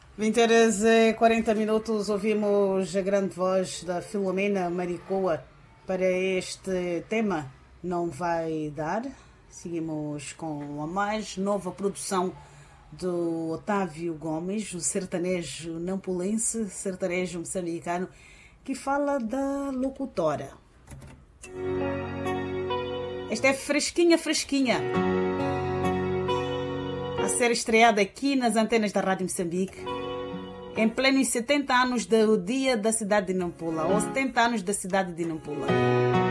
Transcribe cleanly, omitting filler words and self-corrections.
20h40, ouvimos a grande voz da Filomena Maricoa para este tema Não Vai Dar. Seguimos com a mais nova produção do Otávio Gomes, o sertanejo nampulense, sertanejo moçambicano, que fala da locutora. Esta é fresquinha, a ser estreada aqui nas antenas da Rádio Moçambique, em plenos 70 anos do dia da cidade de Nampula, ou 70 anos da cidade de Nampula.